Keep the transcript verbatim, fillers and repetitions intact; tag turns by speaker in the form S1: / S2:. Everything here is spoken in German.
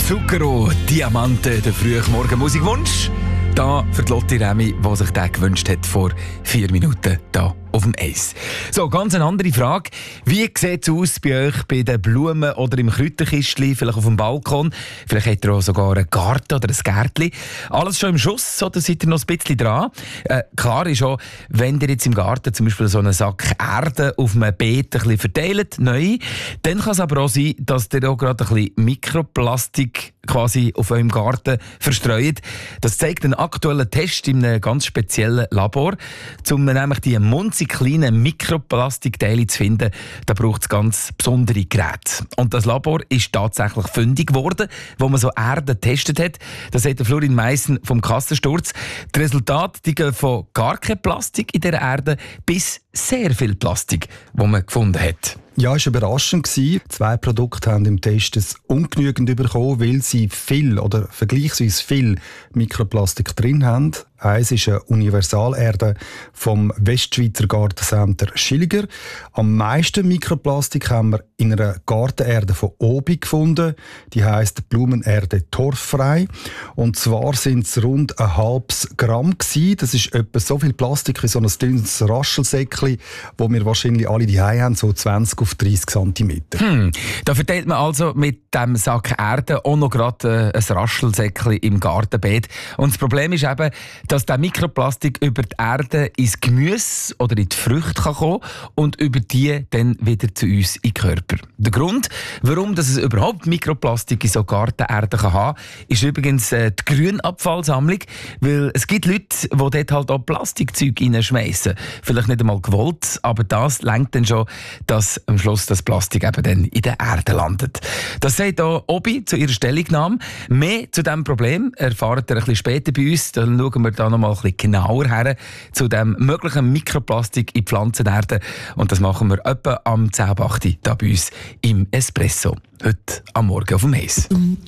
S1: Zucchero, Diamante, der frühe Morgenmusikwunsch. Da für die Lotti Remi, die sich den gewünscht hat vor vier Minuten da auf dem Eis. So, ganz eine andere Frage. Wie sieht es aus bei euch bei den Blumen oder im Kräuterkistchen, vielleicht auf dem Balkon? Vielleicht habt ihr auch sogar einen Garten oder ein Gärtchen. Alles schon im Schuss oder seid ihr noch ein bisschen dran? Äh, klar ist auch, wenn ihr jetzt im Garten zum Beispiel so einen Sack Erde auf einem Beet ein bisschen verteilt, neu, dann kann es aber auch sein, dass ihr auch gerade ein bisschen Mikroplastik quasi auf eurem Garten verstreut. Das zeigt ein aktueller Test in einem ganz speziellen Labor. Um nämlich die munzig kleinen Mikroplastikteile zu finden, da braucht es ganz besondere Geräte. Und das Labor ist tatsächlich fündig geworden, wo man so Erde getestet hat. Das sagt der Florin Meissen vom Kassensturz. Die Resultate die gehen von gar kein Plastik in der Erde bis sehr viel Plastik, das man gefunden hat.
S2: Ja, es war überraschend. Zwei Produkte haben im Test es ungenügend bekommen, weil sie viel oder vergleichsweise viel Mikroplastik drin haben. Eins ist eine Universalerde vom Westschweizer Gartencenter Schilliger. Am meisten Mikroplastik haben wir in einer Gartenerde von Obi gefunden. Die heisst Blumenerde torffrei. Und zwar sind es rund ein halbes Gramm gewesen. Das ist etwa so viel Plastik wie so ein dünnes Raschelsäckchen, wo wir wahrscheinlich alle die haben, so zwanzig auf dreißig Zentimeter.
S1: Hm, da verteilt man also mit dem Sack Erde auch noch gerade äh, ein Raschelsäckchen im Gartenbeet. Und das Problem ist eben, dass der Mikroplastik über die Erde ins Gemüse oder in die Früchte kann kommen und über die dann wieder zu uns in den Körper. Der Grund, warum dass es überhaupt Mikroplastik in so Gartenerde kann haben, ist übrigens äh, die Grünabfallsammlung, weil es gibt Leute, die dort halt auch Plastikzeug reinschmeissen. Vielleicht nicht einmal gewollt, aber das lenkt dann schon, dass am Schluss das Plastik eben dann in der Erde landet. Das sagt auch Obi zu ihrer Stellungnahme. Mehr zu diesem Problem erfahrt ihr ein bisschen später bei uns. Dann schauen wir da noch mal ein bisschen genauer her zu dem möglichen Mikroplastik in Pflanzenerde. Und das machen wir etwa am zehn Uhr acht hier bei uns im Espresso. Heute am Morgen auf dem Eis.